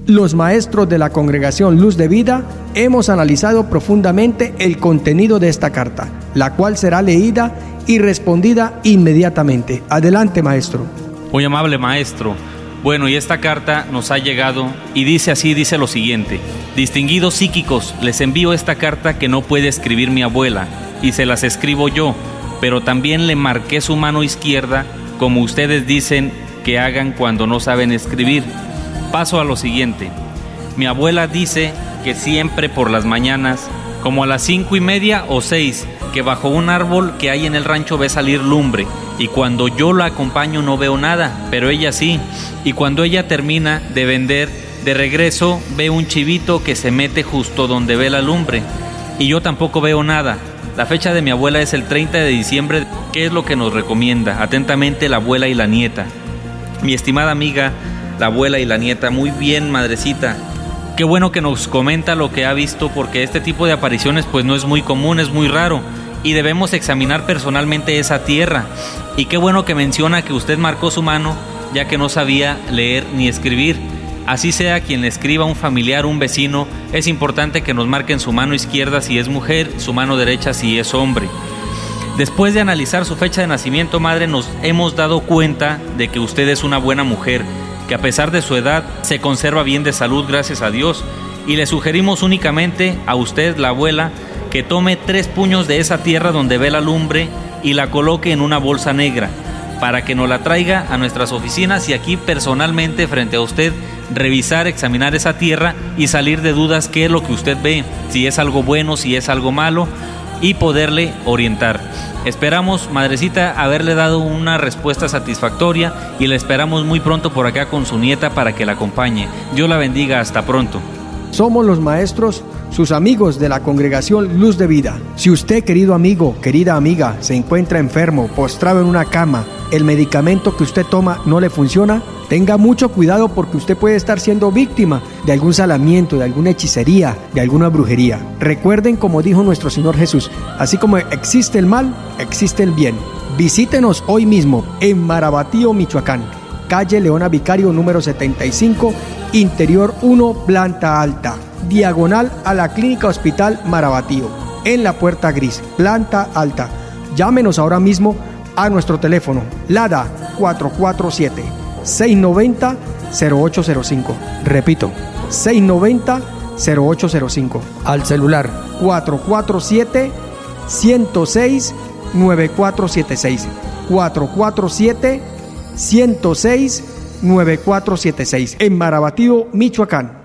Los maestros de la Congregación Luz de Vida hemos analizado profundamente el contenido de esta carta, la cual será leída y respondida inmediatamente. Adelante, maestro. Muy amable maestro. Bueno, y esta carta nos ha llegado y dice lo siguiente: distinguidos psíquicos, les envío esta carta que no puede escribir mi abuela y se las escribo yo, pero también le marqué su mano izquierda, como ustedes dicen que hagan cuando no saben escribir. Paso a lo siguiente. Mi abuela dice que siempre por las mañanas, como a las 5:30 o 6, que bajo un árbol que hay en el rancho ve salir lumbre, y cuando yo la acompaño no veo nada, pero ella sí, y cuando ella termina de vender, de regreso ve un chivito que se mete justo donde ve la lumbre, y yo tampoco veo nada. La fecha de mi abuela es el 30 de diciembre, ¿qué es lo que nos recomienda? Atentamente, la abuela y la nieta. Mi estimada amiga, la abuela y la nieta, muy bien, madrecita. Qué bueno que nos comenta lo que ha visto, porque este tipo de apariciones pues no es muy común, es muy raro, y debemos examinar personalmente esa tierra. Y qué bueno que menciona que usted marcó su mano, ya que no sabía leer ni escribir. Así sea quien le escriba, un familiar, un vecino, es importante que nos marquen su mano izquierda si es mujer, su mano derecha si es hombre. Después de analizar su fecha de nacimiento, madre, nos hemos dado cuenta de que usted es una buena mujer, que a pesar de su edad se conserva bien de salud, gracias a Dios, y le sugerimos únicamente a usted, la abuela, que tome 3 puños de esa tierra donde ve la lumbre y la coloque en una bolsa negra, para que nos la traiga a nuestras oficinas y aquí personalmente frente a usted revisar, examinar esa tierra y salir de dudas qué es lo que usted ve, si es algo bueno, si es algo malo, y poderle orientar. Esperamos, madrecita, haberle dado una respuesta satisfactoria y la esperamos muy pronto por acá con su nieta para que la acompañe. Dios la bendiga, hasta pronto. Somos los maestros, sus amigos de la Congregación Luz de Vida. Si usted, querido amigo, querida amiga, se encuentra enfermo, postrado en una cama, el medicamento que usted toma no le funciona, tenga mucho cuidado porque usted puede estar siendo víctima de algún salamiento, de alguna hechicería, de alguna brujería. Recuerden, como dijo nuestro Señor Jesús, así como existe el mal, existe el bien. Visítenos hoy mismo en Marabatío, Michoacán, calle Leona Vicario número 75, interior 1, planta alta, diagonal a la Clínica Hospital Marabatío, en la puerta gris, planta alta. Llámenos ahora mismo a nuestro teléfono, LADA 447-690-0805. Repito, 690-0805. Al celular 447-106-9476. 447-106-9476. En Marabatío, Michoacán.